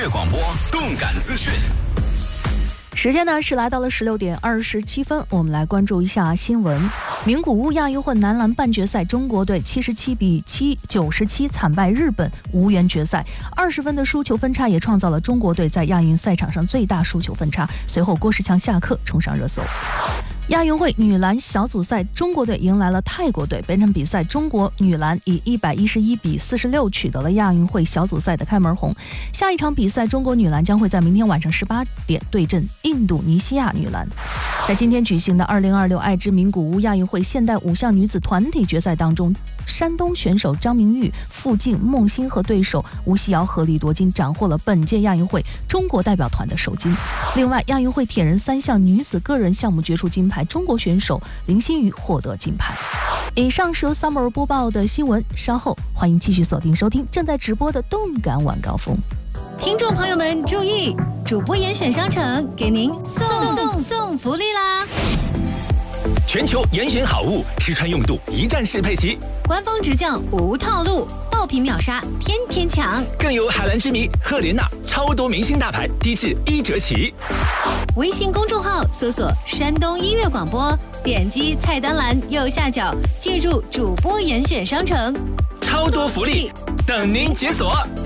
广播动感资讯。 时间呢是来到了16点27分，我们来关注一下新闻。名古屋亚运会男篮半决赛，中国队77比97惨败日本，无缘决赛。20分的输球分差也创造了中国队在亚运赛场上最大输球分差。随后郭士强下课冲上热搜。亚运会女篮小组赛，中国队迎来了泰国队。本场比赛，中国女篮以111比46取得了亚运会小组赛的开门红。下一场比赛，中国女篮将会在明天晚上18点对阵印度尼西亚女篮。在今天举行的2026爱知名古屋亚运会现代5项女子团体决赛当中，山东选手张明玉、傅静、孟欣和对手吴曦瑶合力夺金，斩获了本届亚运会中国代表团的首金。另外，亚运会铁人3项女子个人项目决出金牌，中国选手林心如获得金牌。以上是由 Summer 播报的新闻，稍后欢迎继续锁定收听正在直播的动感晚高峰。 听众朋友们注意，主播严选商城给您送福利啦！ 全球严选好物，吃穿用度一站式配齐， 官方直降无套路，爆品秒杀，天天抢， 更有海蓝之谜、赫莲娜超多明星大牌，低至1折起。 微信公众号搜索山东音乐广播，点击菜单栏右下角，记住主播严选商城， 超多福利等您解锁。